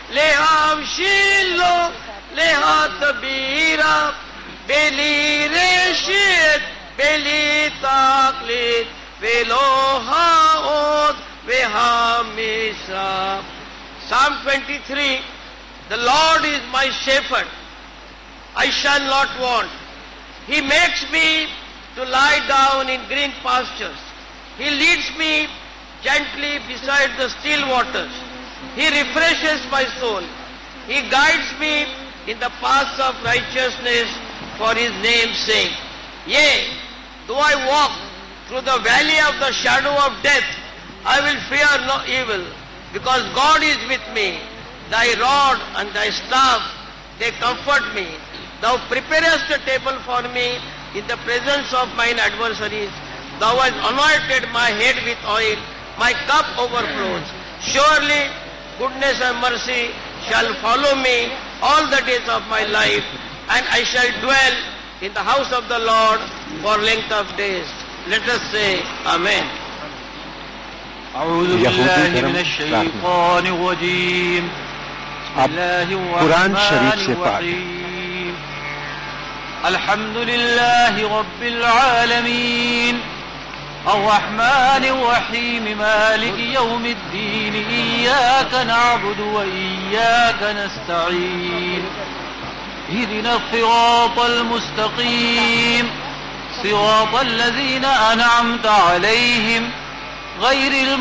Lehav Shilo, Lehat Bira, Beli Reshit, Beli Taklit, Velo Haot, Vehamisa. Psalm 23, the Lord is my shepherd, I shall not want. He makes me to lie down in green pastures. He leads me gently beside the still waters. He refreshes my soul. He guides me in the paths of righteousness for His name's sake. Yea, though I walk through the valley of the shadow of death, I will fear no evil, because God is with me. Thy rod and thy staff, they comfort me. Thou preparest a table for me in the presence of mine adversaries. Thou hast anointed my head with oil, my cup overflows. Surely goodness and mercy shall follow me all the days of my life, and I shall dwell in the house of the Lord for length of days. Let us say Amen. أعوذ بالله من الشيطان الرجيم. بسم الله الرحمن الرحيم. الحمد لله رب العالمين الرحمن الرحيم مالك يوم الدين إياك نعبد وإياك نستعين اهدنا الصراط المستقيم صراط الذين أنعمت عليهم غير